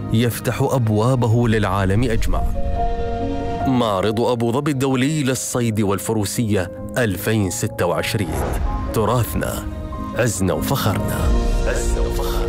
يفتح أبوابه للعالم أجمع. معرض أبو ظبي الدولي للصيد والفروسية 2026، تراثنا عزنا وفخرنا.